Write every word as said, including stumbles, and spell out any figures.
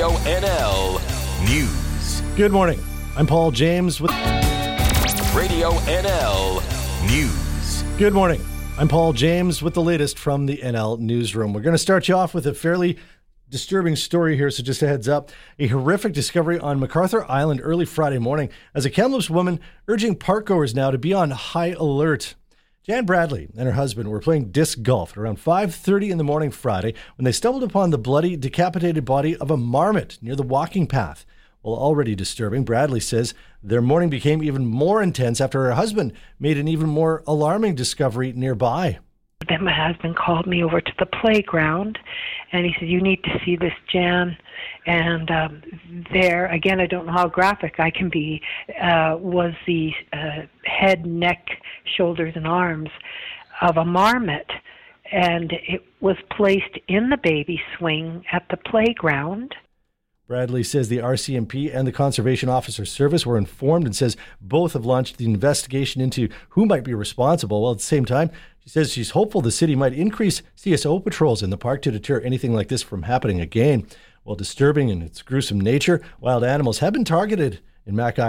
Radio N L News. Good morning. I'm Paul James with Radio N L News. Good morning. I'm Paul James with the latest from the N L Newsroom. We're going to start you off with a fairly disturbing story here, so just a heads up. A horrific discovery on MacArthur Island early Friday morning as a Kamloops woman urging parkgoers now to be on high alert. Jan Bradley and her husband were playing disc golf at around five thirty in the morning Friday when they stumbled upon the bloody, decapitated body of a marmot near the walking path. While already disturbing, Bradley says their morning became even more intense after her husband made an even more alarming discovery nearby. Then my husband called me over to the playground, and he said, "You need to see this, Jan." And um, there, again, I don't know how graphic I can be, uh, was the uh, head, neck, shoulders, and arms of a marmot. And it was placed in the baby swing at the playground. Bradley says the R C M P and the Conservation Officer Service were informed and says both have launched the investigation into who might be responsible. While at the same time, she says she's hopeful the city might increase C S O patrols in the park to deter anything like this from happening again. While disturbing in its gruesome nature, wild animals have been targeted in Mac Island.